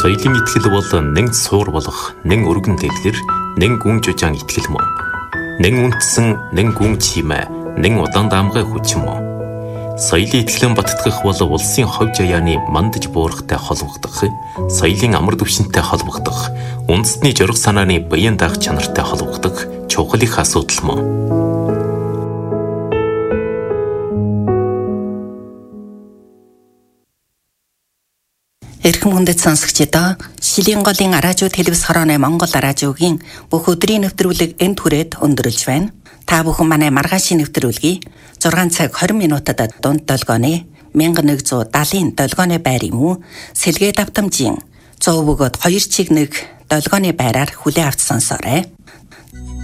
Соёлын итгэл бол нэн суур болох, нэн өргөн дэлгэр, нэн гүн жужаан итгэл мөн. Нэн үнтсэн, нэн гүн чимээ, нэн удаан даамгай хүч мөн. Соёлын итгэлэн баттгах бол улсын хов жаяаны мандаж буурахтай холбогдох, соёлын амар түвшинтэй холбогдох, үндэсний жорох санааны баян даах чанартай холбогдох чухал их асуудал мөн. Эрхэм хүндэт сонсогчдоо Шилийн голын радио телевиз хорооны Монгол радиогийн бүх өдрийн нэвтрүүлэг энд хүрээд өндөрлж байна. Та бүхэн манай маргаашийн нэвтрүүлгийг 6 цаг 20 минутад дунд долгооны 1170-ын долгооны байр юм уу сэлгээ давтамжийн 100 бөгөөд 2 чиг нэг долгооны байраар хүлээн авч сонсоорой.